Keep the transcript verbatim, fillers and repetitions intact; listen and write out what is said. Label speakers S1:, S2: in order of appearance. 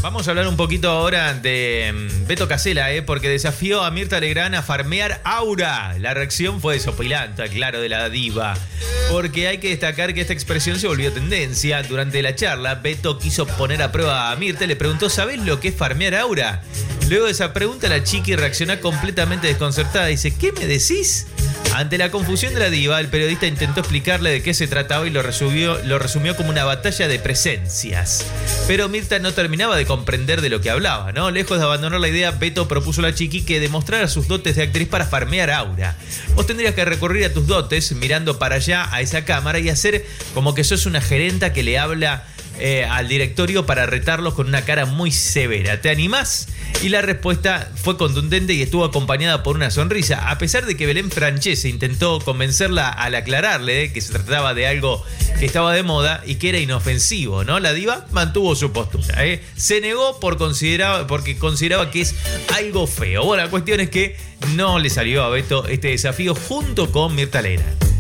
S1: Vamos a hablar un poquito ahora de Beto Casella, ¿eh? Porque desafió a Mirta Legrand a farmear aura. La reacción fue desopilante, claro, de la diva. Porque hay que destacar que esta expresión se volvió tendencia. Durante la charla, Beto quiso poner a prueba a Mirta y le preguntó: ¿sabés lo que es farmear aura? Luego de esa pregunta, la chiqui reaccionó completamente desconcertada. Dice: ¿qué me decís? Ante la confusión de la diva, el periodista intentó explicarle de qué se trataba y lo resumió, lo resumió como una batalla de presencias. Pero Mirta no terminaba de comprender de lo que hablaba, ¿no? Lejos de abandonar la idea, Beto propuso a la chiqui que demostrara sus dotes de actriz para farmear aura. Vos tendrías que recurrir a tus dotes mirando para allá a esa cámara y hacer como que sos una gerenta que le habla eh, al directorio para retarlos con una cara muy severa. ¿Te animás? Y la respuesta fue contundente y estuvo acompañada por una sonrisa. A pesar de que Belén Francese intentó convencerla al aclararle eh, que se trataba de algo que estaba de moda y que era inofensivo, ¿no? La diva mantuvo su postura. ¿eh? Se negó por consideraba, porque consideraba que es algo feo. Bueno, la cuestión es que no le salió a Beto este desafío junto con Mirta Legrand.